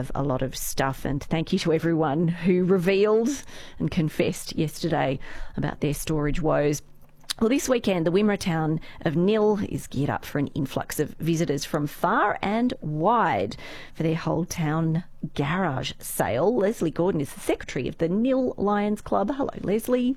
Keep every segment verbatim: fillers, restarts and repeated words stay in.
have a lot of stuff. And thank you to everyone who revealed and confessed yesterday about their storage woes. Well, this weekend, the Wimmera town of Nil is geared up for an influx of visitors from far and wide for their whole town garage sale. Leslie Gordon is the secretary of the Nil Lions Club. Hello, Leslie.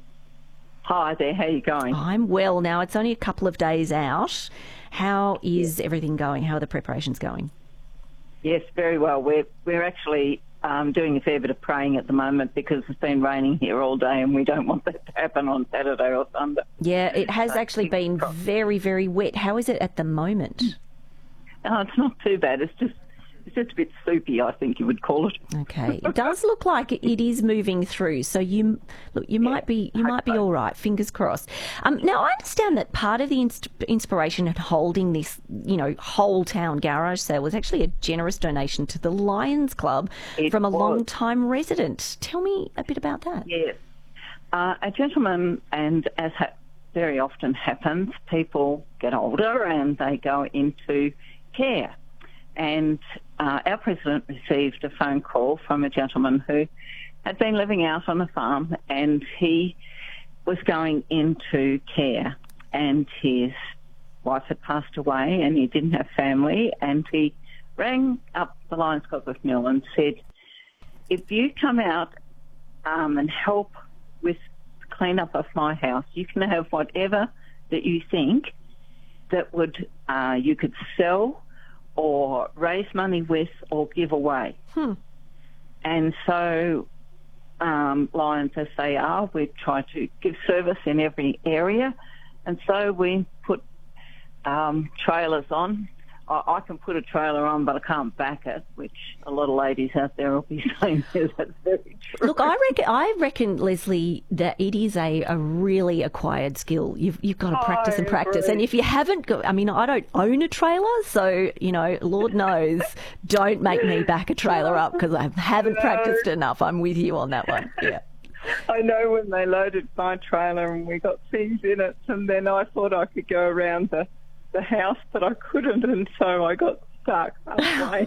Hi there, how are you going? I'm well. Now, it's only a couple of days out. How is everything going? How are the preparations going? Yes, very well. We're we're actually um, doing a fair bit of praying at the moment because it's been raining here all day and we don't want that to happen on Saturday or Sunday. Yeah, it has So, actually been very, very wet. How is it at the moment? Oh, it's not too bad. It's just it's just a bit soupy, I think you would call it. Okay, it does look like it is moving through. So you look, you yeah, might be you might be all right. Fingers crossed. Um, now I understand that part of the inst- inspiration in holding this, you know, whole town garage sale was actually a generous donation to the Lions Club it from a was. long-time resident. Tell me a bit about that. Yes, uh, a gentleman, and as ha- very often happens, people get older and they go into care. And uh, our president received a phone call from a gentleman who had been living out on a farm and he was going into care and his wife had passed away and he didn't have family, and he rang up the Lions Club of Nil and said, if you come out um, and help with the clean-up of my house, you can have whatever that you think that would uh, you could sell or raise money with or give away. Hmm. And so um, Lions, as they are, we try to give service in every area. And so we put um, trailers on. I, I can put a trailer on, but I can't back it, which a lot of ladies out there will be saying yes, that's very true. Look, I reckon, I reckon, Leslie, that it is a, a really acquired skill. You've you've got to practice and practice. And if you haven't got, I mean, I don't own a trailer, so, you know, Lord knows, don't make me back a trailer up because I haven't no. practiced enough. I'm with you on that one. Yeah. I know when they loaded my trailer and we got things in it, and then I thought I could go around the the house, but I couldn't, and so I got stuck halfway.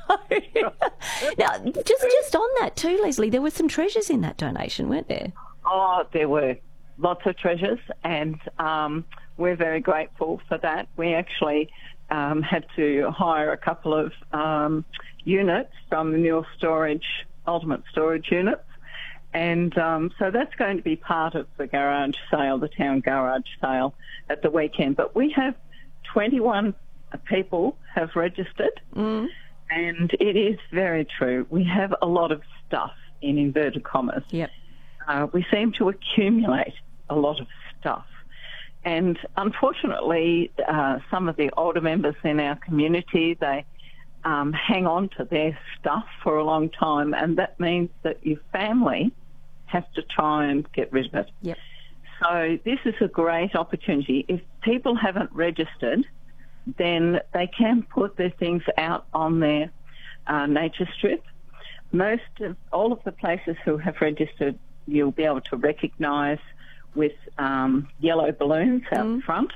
Now, just just on that too, Leslie, there were some treasures in that donation, weren't there? Oh, there were lots of treasures, and um, we're very grateful for that. We actually um, had to hire a couple of um, units from the Nil Storage, Ultimate Storage units, and um, so that's going to be part of the garage sale, the town garage sale at the weekend. But we have twenty-one people have registered, mm. and it is very true. We have a lot of stuff, in inverted commas. Yep. Uh, we seem to accumulate a lot of stuff. And unfortunately, uh, some of the older members in our community, they um, hang on to their stuff for a long time, and that means that your family has to try and get rid of it. Yep. So this is a great opportunity. If people haven't registered, then they can put their things out on their uh, nature strip. Most of, all of the places who have registered, you'll be able to recognise with um, yellow balloons out mm. front.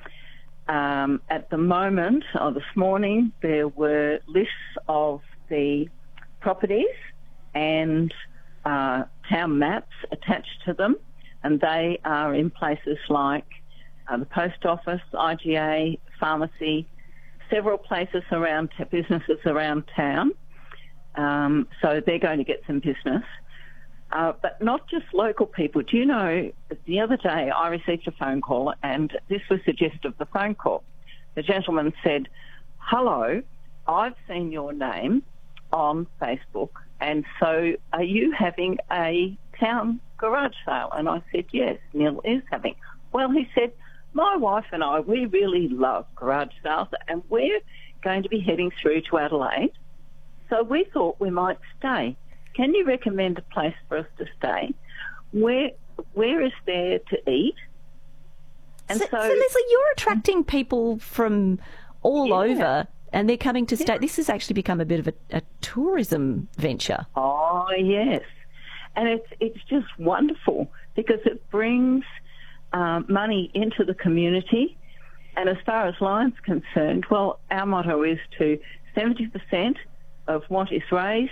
Um, at the moment, or this morning, there were lists of the properties and uh, town maps attached to them, and they are in places like uh, the post office, I G A, pharmacy, several places around, t- businesses around town. Um, so they're going to get some business. Uh, but not just local people. Do you know, the other day I received a phone call, and this was the gist of the phone call. The gentleman said, hello, I've seen your name on Facebook, and so are you having a town garage sale? And I said, yes, Nil is having. Well, he said, my wife and I, we really love garage sales, and we're going to be heading through to Adelaide, so we thought we might stay. Can you recommend a place for us to stay? Where where is there to eat? And so, so, so Leslie, you're attracting people from all yeah. over, and they're coming to stay. Yeah. This has actually become a bit of a, a tourism venture. Oh yes, and it's it's just wonderful because it brings um, money into the community. And as far as Lions concerned, well, our motto is to seventy percent of what is raised